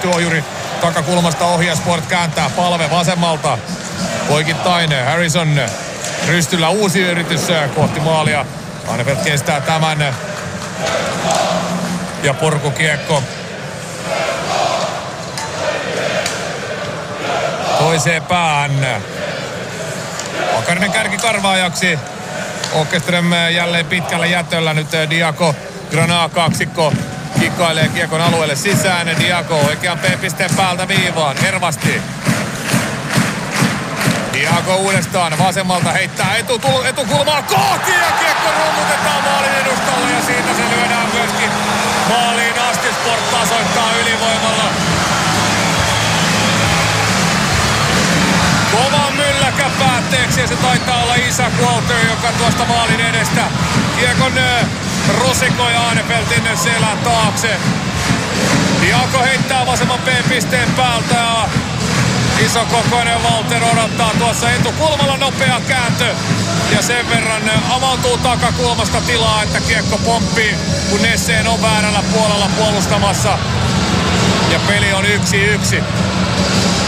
ohjuri takakulmasta ohjaa. Sport kääntää palve vasemmalta. Poikittain Harrison rystyllä uusi yritys kohti maalia. Arnefelt kestää tämän. Ja purkukiekko toiseen päähän. Pakarinen kärkikarvaajaksi. Åkerström jälleen pitkällä jätöllä. Nyt Diaco Granat kaksikko kikkailee kiekon alueelle sisään. Diaco oikean P-pisteen päältä viivaan. Hervasti. Diaco uudestaan vasemmalta heittää etukulmaa kohti ja kiekko rummutetaan maalin edustalle ja siitä se lyödään myöskin maaliin asti. Sport tasoittaa ylivoimalla. Kova mylläkä päätteeksi ja se taitaa olla Isaac Walter, joka tuosta maalin edestä kiekon rusikoi Arnefeltin selän taakse. Diaco heittää vasemman P-pisteen päältä ja isokokoinen Walter odottaa tuossa etukulmalla nopea kääntö. Ja sen verran avautuu takakulmasta tilaa, että kiekko pomppii, kun Nesseen on väärällä puolella puolustamassa. Ja peli on 1-1.